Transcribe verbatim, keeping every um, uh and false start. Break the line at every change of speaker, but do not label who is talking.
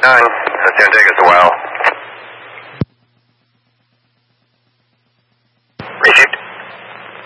nine. That's going to take us a while.